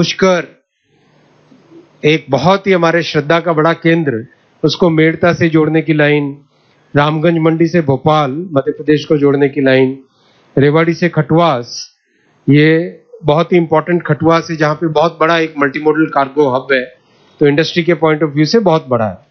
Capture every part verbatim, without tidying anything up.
पुष्कर एक बहुत ही हमारे श्रद्धा का बड़ा केंद्र, उसको मेड़ता से जोड़ने की लाइन, रामगंज मंडी से भोपाल मध्य प्रदेश को जोड़ने की लाइन, रेवाड़ी से खटवास, ये बहुत ही इंपॉर्टेंट खटवास है जहां पे बहुत बड़ा एक मल्टीमोडल कार्गो हब है, तो इंडस्ट्री के पॉइंट ऑफ व्यू से बहुत बड़ा है।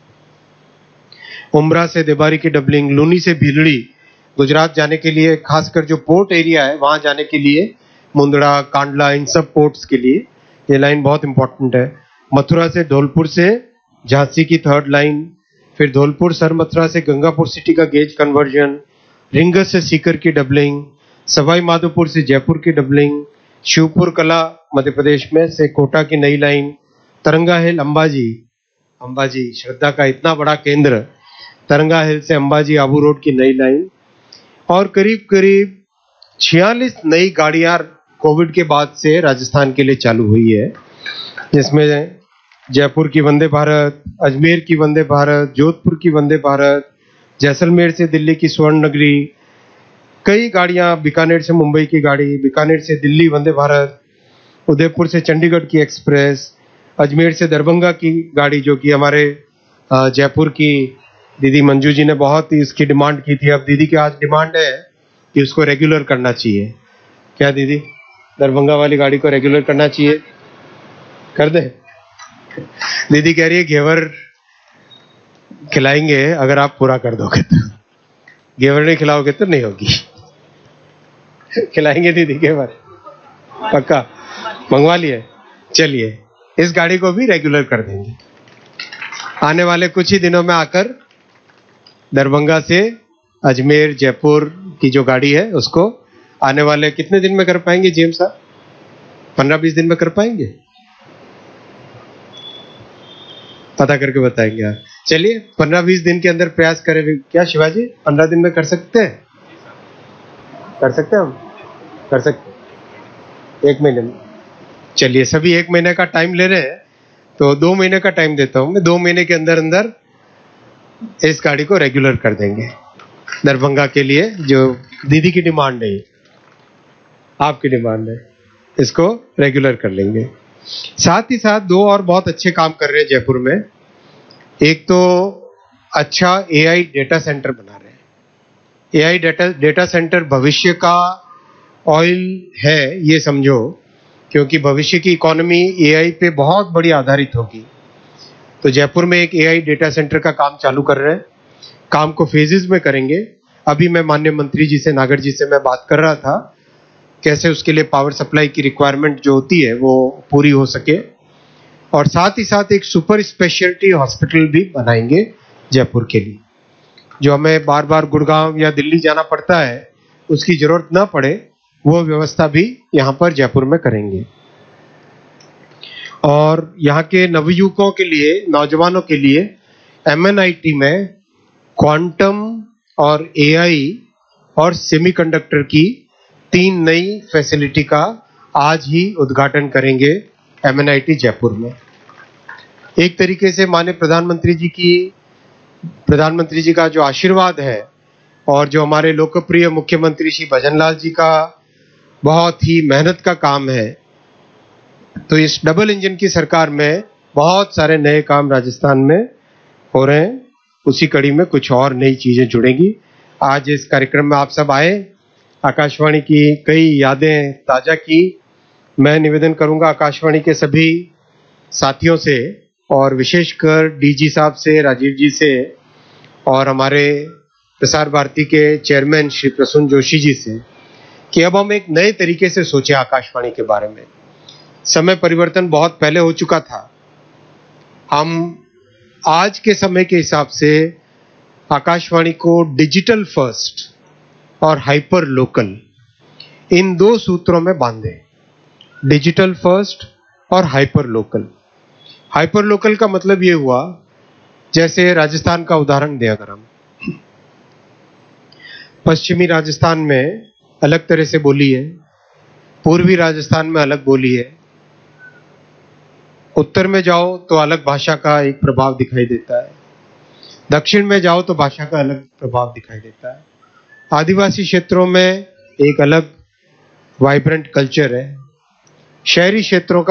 उमरा से देबारी की डबलिंग, लूनी से भीलड़ी गुजरात जाने के लिए, खासकर जो पोर्ट एरिया है वहां जाने के लिए, मुंद्रा, कांडला, इन सब पोर्ट्स के लिए ये लाइन बहुत इंपॉर्टेंट है। मथुरा से धौलपुर से झांसी की थर्ड लाइन, फिर धौलपुर सर मथुरा से गंगापुर सिटी का गेज कन्वर्जन, रिंगस से सीकर की डबलिंग, सवाई माधोपुर से जयपुर की डबलिंग, शिवपुर कला मध्य प्रदेश में से कोटा की नई लाइन, तरंगा हिल अंबाजी, अंबाजी श्रद्धा का इतना बड़ा केंद्र, तरंगा हिल से अंबाजी आबू रोड की नई लाइन, और करीब करीब छियालीस नई गाड़ियां कोविड के बाद से राजस्थान के लिए चालू हुई है, जिसमें जयपुर की वंदे भारत, अजमेर की वंदे भारत, जोधपुर की वंदे भारत, जैसलमेर से दिल्ली की स्वर्ण नगरी, कई गाड़ियां, बीकानेर से मुंबई की गाड़ी, बीकानेर से दिल्ली वंदे भारत, उदयपुर से चंडीगढ़ की एक्सप्रेस, अजमेर से दरभंगा की गाड़ी जो कि हमारे जयपुर की दीदी मंजू जी ने बहुत ही इसकी डिमांड की थी। अब दीदी की आज डिमांड है कि उसको रेगुलर करना चाहिए। क्या दीदी, दरभंगा वाली गाड़ी को रेगुलर करना चाहिए? कर दे। दीदी कह रही है घेवर खिलाएंगे अगर आप पूरा कर दोगे तो, घेवर नहीं खिलाओगे तो नहीं होगी। खिलाएंगे दीदी घेवर, पक्का मंगवा लिए। चलिए इस गाड़ी को भी रेगुलर कर देंगे। आने वाले कुछ ही दिनों में आकर दरभंगा से अजमेर जयपुर की जो गाड़ी है उसको आने वाले कितने दिन में कर पाएंगे जीएम साहब? पंद्रह बीस दिन में कर पाएंगे? पता करके बताएंगे आप। चलिए पंद्रह बीस दिन के अंदर प्रयास करें। क्या शिवाजी, पंद्रह दिन में कर सकते हैं? कर सकते हैं हम? कर सकते एक महीने में? चलिए सभी एक महीने का टाइम ले रहे हैं तो दो महीने का टाइम देता हूं मैं। दो महीने के अंदर अंदर इस गाड़ी को रेगुलर कर देंगे दरभंगा के लिए, जो दीदी की डिमांड है, आपकी डिमांड है, इसको रेगुलर कर लेंगे। साथ ही साथ दो और बहुत अच्छे काम कर रहे हैं जयपुर में। एक तो अच्छा एआई डेटा सेंटर बना रहे हैं। एआई डेटा डेटा सेंटर भविष्य का ऑयल है ये समझो, क्योंकि भविष्य की इकोनॉमी एआई पे बहुत बड़ी आधारित होगी। तो जयपुर में एक एआई डेटा सेंटर का काम चालू कर रहे हैं। काम को फेजेस में करेंगे। अभी मैं माननीय मंत्री जी से, नागर जी से मैं बात कर रहा था कैसे उसके लिए पावर सप्लाई की रिक्वायरमेंट जो होती है वो पूरी हो सके, और साथ ही साथ एक सुपर स्पेशलिटी हॉस्पिटल भी बनाएंगे जयपुर के लिए। जो हमें बार बार गुड़गांव या दिल्ली जाना पड़ता है उसकी जरूरत ना पड़े, वो व्यवस्था भी यहाँ पर जयपुर में करेंगे। और यहाँ के नवयुवकों के लिए, नौजवानों के लिए एमएनआईटी में क्वांटम और एआई और सेमीकंडक्टर की तीन नई फैसिलिटी का आज ही उद्घाटन करेंगे एमएनआईटी जयपुर में। एक तरीके से माननीय प्रधानमंत्री जी की प्रधानमंत्री जी का जो आशीर्वाद है और जो हमारे लोकप्रिय मुख्यमंत्री श्री भजनलाल जी का बहुत ही मेहनत का काम है, तो इस डबल इंजन की सरकार में बहुत सारे नए काम राजस्थान में हो रहे हैं। उसी कड़ी में कुछ और नई चीजें जुड़ेंगी। आज इस कार्यक्रम में आप सब आए, आकाशवाणी की कई यादें ताजा की। मैं निवेदन करूंगा आकाशवाणी के सभी साथियों से और विशेषकर डीजी साहब से, राजीव जी से, और हमारे प्रसार भारती के चेयरमैन श्री प्रसून जोशी जी से कि अब हम एक नए तरीके से सोचें आकाशवाणी के बारे में। समय परिवर्तन बहुत पहले हो चुका था। हम आज के समय के हिसाब से आकाशवाणी को डिजिटल फर्स्ट और हाइपर लोकल, इन दो सूत्रों में बांधे। डिजिटल फर्स्ट और हाइपर लोकल। हाइपर लोकल का मतलब ये हुआ, जैसे राजस्थान का उदाहरण दें अगर हम, पश्चिमी राजस्थान में अलग तरह से बोली है, पूर्वी राजस्थान में अलग बोली है, उत्तर में जाओ तो अलग भाषा का एक प्रभाव दिखाई देता है, दक्षिण में जाओ तो भाषा का अलग प्रभाव दिखाई देता है, आदिवासी क्षेत्रों में एक अलग वाइब्रेंट कल्चर है, शहरी क्षेत्रों का